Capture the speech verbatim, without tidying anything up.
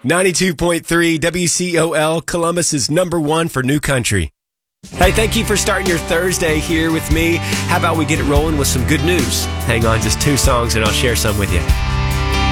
ninety-two point three W C O L, Columbus is number one for new country. Hey, thank you for starting your Thursday here with me. How about we get it rolling with some good news? Hang on, just two songs and I'll share some with you.